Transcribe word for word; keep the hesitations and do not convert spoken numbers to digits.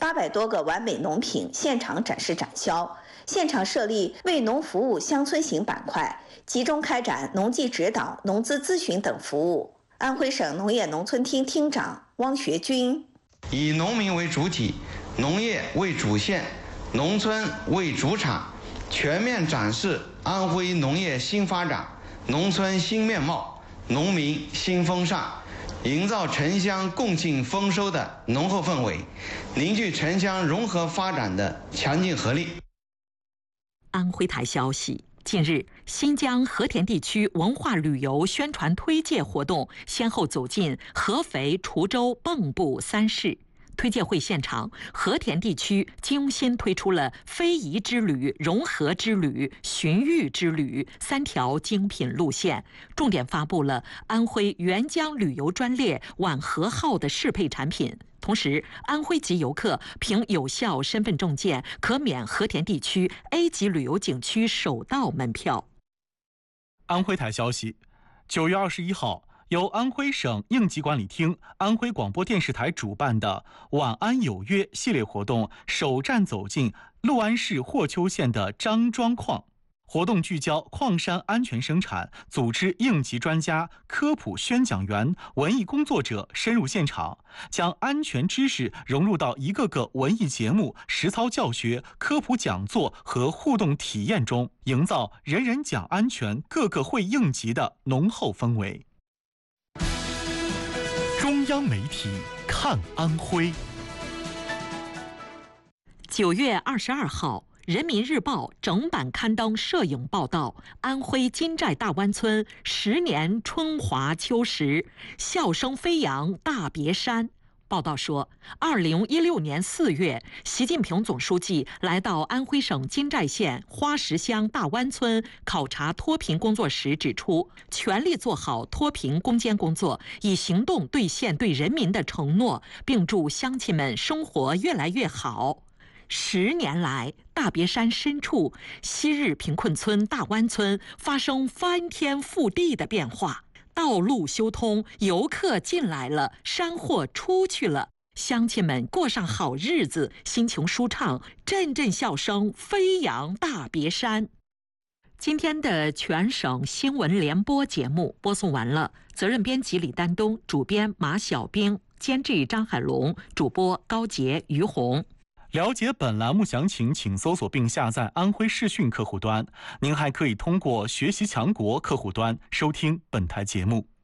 八百多个完美农品现场展示展销，现场设立为农服务乡村型板块，集中开展农技指导、农资咨询等服务。安徽省农业农村厅厅长汪学军： 以农民为主体，农业为主线，农村为主场，全面展示安徽农业新发展、农村新面貌、农民新风尚，营造城乡共庆丰收的浓厚氛围，凝聚城乡融合发展的强劲合力。 安徽台消息，近日，新疆和田地区文化旅游宣传推介活动先后走进合肥、滁州、蚌埠三市。推介会现场，和田地区精心推出了非遗之旅、融合之旅、寻玉之旅三条精品路线，重点发布了安徽沅江旅游专列皖河号的适配产品。同时，安徽籍游客凭有效身份证件可免和田地区 A 级旅游景区首道门票。 安徽台消息，九月二十一号。由安徽省应急管理厅、安徽广播电视台主办的“晚安有约”系列活动首站走进六安市霍邱县的张庄矿。活动聚焦矿山安全生产，组织应急专家、科普宣讲员、文艺工作者深入现场，将安全知识融入到一个个文艺节目、实操教学、科普讲座和互动体验中，营造人人讲安全、个个会应急的浓厚氛围。中央媒体看安徽。 九月二十二号，《人民日报》整版刊登摄影报道，安徽金寨大湾村十年春华秋实，笑声飞扬大别山。报道说，二零一六年四月，习近平总书记来到安徽省金寨县花石乡大湾村考察脱贫工作时指出，全力做好脱贫攻坚工作，以行动兑现对人民的承诺，并祝乡亲们生活越来越好。十年来，大别山深处昔日贫困村大湾村发生翻天覆地的变化。道路修通，游客进来了，山货出去了，乡亲们过上好日子，心情舒畅，阵阵笑声飞扬大别山。今天的全省新闻联播节目播送完了，责任编辑李丹东，主编马小兵，监制张海龙，主播高杰、于红。 了解本栏目详情，请搜索并下载安徽视讯客户端。您还可以通过学习强国客户端收听本台节目。